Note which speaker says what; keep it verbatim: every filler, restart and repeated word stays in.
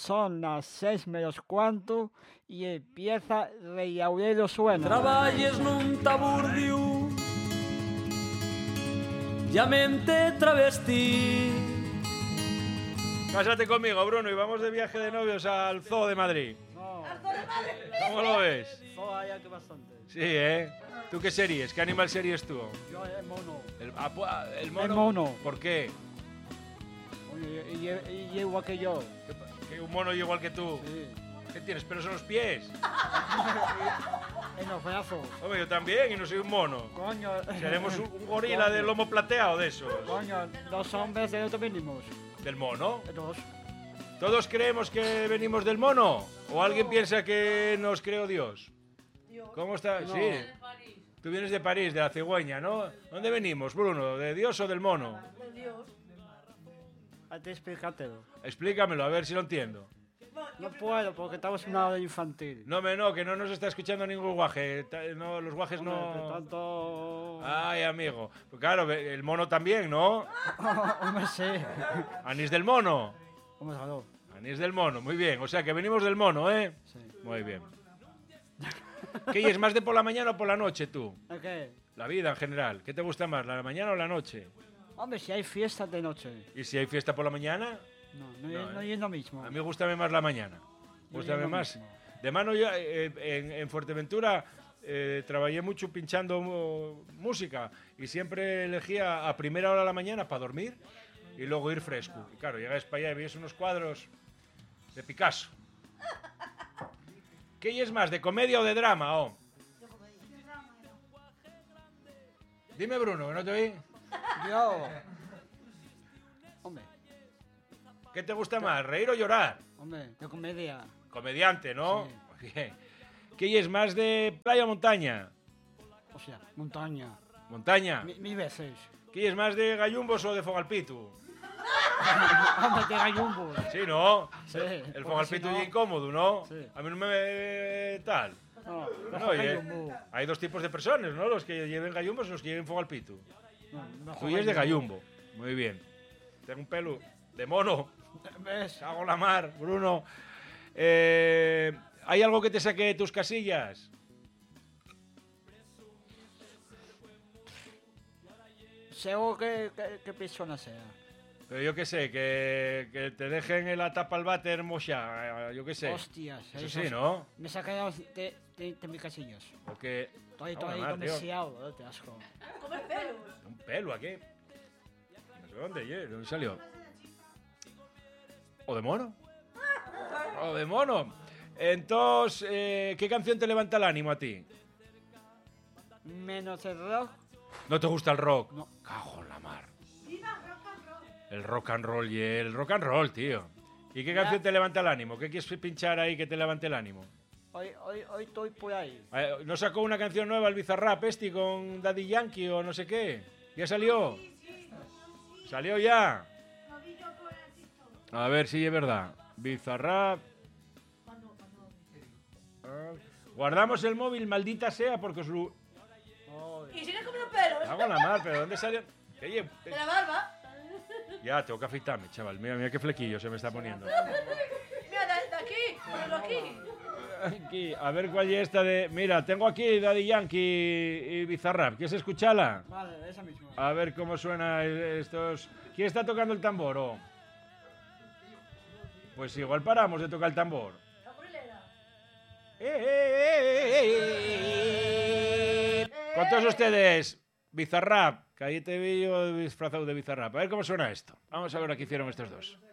Speaker 1: son las seis menos cuarto y empieza Rey Aurelio suena.
Speaker 2: Traballes nun taburdio, llammente travestí.
Speaker 3: Cásate conmigo, Bruno, y vamos de viaje de novios al Zoo de Madrid.
Speaker 1: No,
Speaker 3: ¿Cómo lo ves?
Speaker 1: solo hay que bastante.
Speaker 3: Sí, ¿eh? ¿Tú qué series? ¿Qué animal series tú?
Speaker 1: Yo el mono.
Speaker 3: El, ah, pu- ah, el mono.
Speaker 1: El mono.
Speaker 3: ¿Por qué?
Speaker 1: Oye, y, y, y igual que yo.
Speaker 3: ¿Qué pa- ¿Que un mono igual que tú?
Speaker 1: Sí.
Speaker 3: ¿Qué tienes? ¿Pelos en los pies?
Speaker 1: En los brazos.
Speaker 3: Hombre, yo también, y no soy un mono.
Speaker 1: Coño.
Speaker 3: Seremos un, un gorila de lomo plateado de esos.
Speaker 1: Coño, los hombres de dónde venimos.
Speaker 3: ¿Del mono?
Speaker 1: Dos.
Speaker 3: ¿Todos creemos que venimos del mono? ¿O alguien piensa que nos creó Dios? ¿Cómo está?
Speaker 1: No.
Speaker 3: Sí. Tú vienes de París, de la cigüeña, ¿no? ¿Dónde venimos, Bruno? ¿De Dios o del mono?
Speaker 1: Hay que explicártelo.
Speaker 3: Explícamelo, a ver si lo entiendo.
Speaker 1: No puedo porque estamos en una hora infantil.
Speaker 3: No, me no, que no nos está escuchando ningún guaje. Ta- No, los guajes
Speaker 1: Hombre, de
Speaker 3: no...
Speaker 1: tanto...
Speaker 3: Ay, amigo. Pues claro, ve- el mono también, ¿no?
Speaker 1: Hombre, sí.
Speaker 3: Anís del mono.
Speaker 1: Hombre, claro.
Speaker 3: Anís del mono, muy bien. O sea, que venimos del mono, ¿eh?
Speaker 1: Sí.
Speaker 3: Muy bien. ¿Qué es más de por la mañana o por la noche, tú?
Speaker 1: ¿El qué?
Speaker 3: La vida en general. ¿Qué te gusta más, la mañana o la noche?
Speaker 1: Hombre, si hay fiestas de noche.
Speaker 3: ¿Y si hay fiesta por la mañana?
Speaker 1: No, no,
Speaker 3: No,
Speaker 1: es, no
Speaker 3: ¿eh?
Speaker 1: es lo mismo.
Speaker 3: A mí gustame más la mañana.
Speaker 1: No
Speaker 3: Gústame
Speaker 1: es lo
Speaker 3: más.
Speaker 1: mismo.
Speaker 3: De mano yo eh, en, en Fuerteventura eh, trabajé mucho pinchando mu- música y siempre elegía a primera hora de la mañana para dormir y luego ir fresco. Y claro, llegáis para allá y veis unos cuadros de Picasso. ¿Qué es más, de comedia o de drama? Oh? Dime, Bruno, que no te oí.
Speaker 1: Yo... Hombre,
Speaker 3: ¿Qué te gusta más, reír o llorar?
Speaker 1: hombre, de comedia.
Speaker 3: Comediante, ¿no?
Speaker 1: Sí.
Speaker 3: Muy bien. ¿Qué es más, de playa o montaña?
Speaker 1: O sea, montaña.
Speaker 3: Montaña.
Speaker 1: Mi- Mil veces.
Speaker 3: ¿Qué es más, de gallumbos o de fogalpitu?
Speaker 1: Hombre, de gallumbo.
Speaker 3: Sí, ¿no?
Speaker 1: Sí,
Speaker 3: El
Speaker 1: porque
Speaker 3: fogalpitu
Speaker 1: si no-
Speaker 3: es incómodo, ¿no?
Speaker 1: Sí.
Speaker 3: A mí no me... tal.
Speaker 1: No,
Speaker 3: No,
Speaker 1: mejor
Speaker 3: oye,
Speaker 1: gallumbo.
Speaker 3: hay dos tipos de personas, ¿no? Los que lleven gallumbos y los que lleven fogalpitu.
Speaker 1: No, mejor
Speaker 3: Tú es de gallumbo. Muy bien. Tengo un pelo de mono.
Speaker 1: ¿Ves?
Speaker 3: Hago la mar, Bruno. Eh, ¿Hay algo que te saque de tus casillas?
Speaker 1: Seguro que, que, que persona sea.
Speaker 3: Pero yo qué sé, que, que te dejen en la tapa al váter mocha, yo qué sé.
Speaker 1: Hostias.
Speaker 3: Eso
Speaker 1: esos-
Speaker 3: sí, ¿no?
Speaker 1: Me sacan de, de, de mis casillas.
Speaker 3: Porque...
Speaker 1: Estoy,
Speaker 3: Vamos
Speaker 1: estoy
Speaker 3: a mar, tío.
Speaker 1: demasiado, eh, te asco.
Speaker 3: Un pelo aquí. No sé dónde, ¿eh? ¿De dónde salió? ¿O de mono? ¿O de mono? Entonces, eh, ¿qué canción te levanta el ánimo a ti?
Speaker 1: Menos el rock.
Speaker 3: ¿No te gusta el rock?
Speaker 1: No.
Speaker 3: Cago en la mar. El rock and roll y el rock and roll, tío. ¿Y qué
Speaker 1: Ya.
Speaker 3: canción te levanta el ánimo? ¿Qué quieres pinchar ahí que te levante el ánimo?
Speaker 1: Hoy, hoy, hoy estoy por ahí.
Speaker 3: Eh, ¿No sacó una canción nueva el Bizarrap este con Daddy Yankee o no sé qué? ¿Ya salió? ¿Salió ya? A ver si es verdad. Bizarrap. Ah, guardamos el móvil, maldita sea, porque os lo...
Speaker 4: Y sigue comiendo pelos.
Speaker 3: Hago la mar, pero ¿dónde salió? Oye,
Speaker 4: De la barba.
Speaker 3: ya, tengo que afeitarme, chaval. Mira, mira qué flequillo se me está poniendo.
Speaker 4: Mira, de, de aquí. Ponlo aquí.
Speaker 3: Aquí, a ver cuál es esta de... Mira, tengo aquí Daddy Yankee y Bizarrap. ¿Quieres escucharla?
Speaker 1: Vale, esa misma.
Speaker 3: A ver cómo suena estos... ¿Quién está tocando el tambor? Oh? Pues igual paramos de tocar el tambor.
Speaker 4: La burilera.
Speaker 3: ¡Eh, eh, eh, eh, eh! Con todos ustedes, Bizarrap. Que ahí te vi yo disfrazado de Bizarrap. A ver cómo suena esto. Vamos a ver lo que hicieron estos dos.